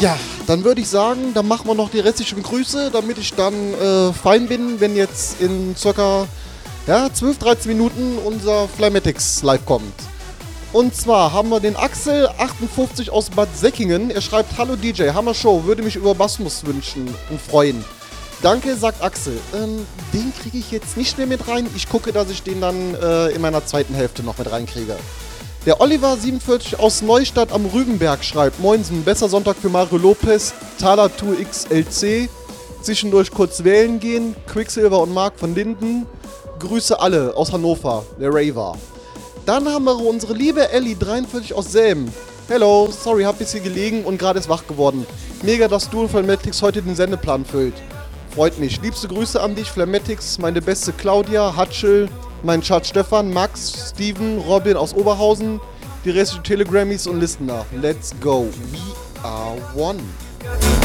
Ja, dann würde ich sagen, dann machen wir noch die restlichen Grüße, damit ich dann fein bin, wenn jetzt in circa 12, 13 Minuten unser Flamatics live kommt. Und zwar haben wir den Axel 58 aus Bad Säckingen. Er schreibt: Hallo DJ, Hammer Show, würde mich über Basmus wünschen und freuen. Danke, sagt Axel. Den kriege ich jetzt nicht mehr mit rein. Ich gucke, dass ich den dann in meiner zweiten Hälfte noch mit reinkriege. Der Oliver 47 aus Neustadt am Rübenberg schreibt: Moinsen, besser Sonntag für Mario Lopez, Thaler 2XLC, zwischendurch kurz wählen gehen, Quicksilver und Marc von Linden. Grüße alle aus Hannover, der Raver. Dann haben wir unsere liebe Ellie 43 aus Selben. Hello, sorry, hab bisschen gelegen und gerade ist wach geworden. Mega, dass du und Flamatics heute den Sendeplan füllt. Freut mich. Liebste Grüße an dich, Flamatics, meine beste Claudia, Hatschel, mein Schatz Stefan, Max, Steven, Robin aus Oberhausen, die restlichen Telegrammies und Listener. Let's go. We are one.